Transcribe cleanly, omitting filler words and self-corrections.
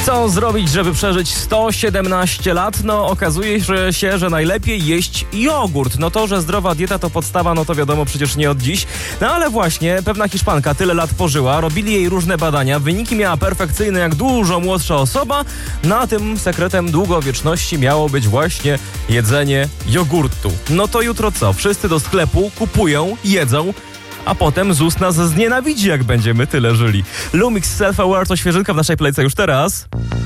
Co zrobić, żeby przeżyć 117 lat? No okazuje się, że najlepiej jeść jogurt. No to, że zdrowa dieta to podstawa, no to wiadomo przecież nie od dziś. No ale właśnie, pewna Hiszpanka tyle lat pożyła, robili jej różne badania, wyniki miała perfekcyjne jak dużo młodsza osoba, no a tym sekretem długowieczności miało być właśnie jedzenie jogurtu. No to jutro co? Wszyscy do sklepu kupują, jedzą, a potem ZUS nas znienawidzi, jak będziemy tyle żyli. Lumix Self Aware to świeżynka w naszej playce już teraz.